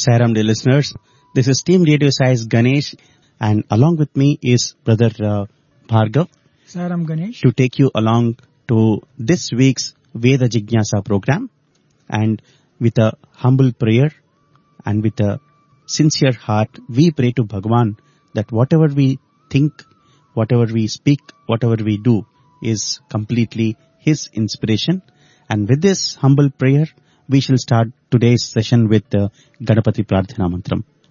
Saram, dear listeners. This is Team Radio Size Ganesh, and along with me is Brother Bhargav Saram Ganesh. to take you along to this week's Veda Jignasa program. And with a humble prayer and with a sincere heart, we pray to Bhagwan that whatever we think, whatever we speak, whatever we do is completely His inspiration. And with this humble prayer, we shall start today's session with the Ganapati Prarthana Mantram.